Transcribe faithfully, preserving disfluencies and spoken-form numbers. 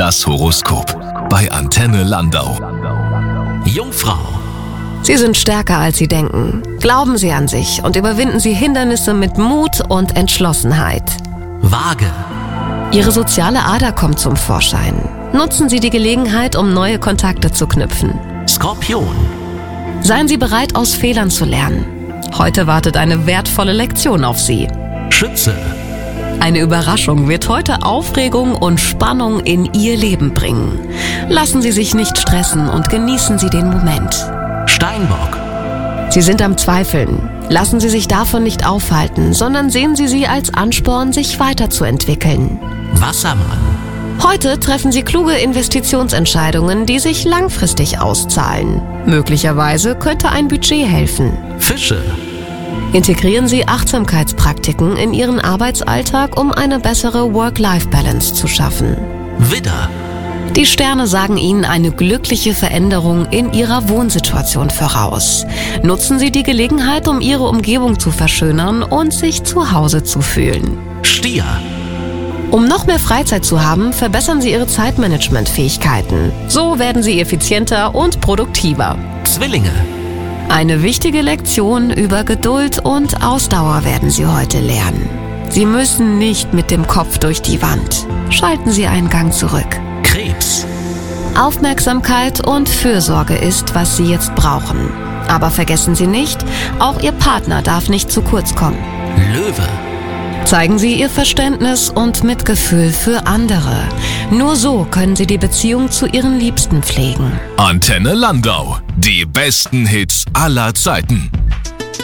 Das Horoskop bei Antenne Landau. Jungfrau. Sie sind stärker, als Sie denken. Glauben Sie an sich und überwinden Sie Hindernisse mit Mut und Entschlossenheit. Waage. Ihre soziale Ader kommt zum Vorschein. Nutzen Sie die Gelegenheit, um neue Kontakte zu knüpfen. Skorpion. Seien Sie bereit, aus Fehlern zu lernen. Heute wartet eine wertvolle Lektion auf Sie. Schütze. Eine Überraschung wird heute Aufregung und Spannung in Ihr Leben bringen. Lassen Sie sich nicht stressen und genießen Sie den Moment. Steinbock. Sie sind am Zweifeln. Lassen Sie sich davon nicht aufhalten, sondern sehen Sie sie als Ansporn, sich weiterzuentwickeln. Wassermann. Heute treffen Sie kluge Investitionsentscheidungen, die sich langfristig auszahlen. Möglicherweise könnte ein Budget helfen. Fische. Integrieren Sie Achtsamkeitspraktiken in Ihren Arbeitsalltag, um eine bessere Work-Life-Balance zu schaffen. Widder. Die Sterne sagen Ihnen eine glückliche Veränderung in Ihrer Wohnsituation voraus. Nutzen Sie die Gelegenheit, um Ihre Umgebung zu verschönern und sich zu Hause zu fühlen. Stier. Um noch mehr Freizeit zu haben, verbessern Sie Ihre Zeitmanagement-Fähigkeiten. So werden Sie effizienter und produktiver. Zwillinge. Eine wichtige Lektion über Geduld und Ausdauer werden Sie heute lernen. Sie müssen nicht mit dem Kopf durch die Wand. Schalten Sie einen Gang zurück. Krebs. Aufmerksamkeit und Fürsorge ist, was Sie jetzt brauchen. Aber vergessen Sie nicht, auch Ihr Partner darf nicht zu kurz kommen. Löwe. Zeigen Sie Ihr Verständnis und Mitgefühl für andere. Nur so können Sie die Beziehung zu Ihren Liebsten pflegen. Antenne Landau. Die besten Hits aller Zeiten.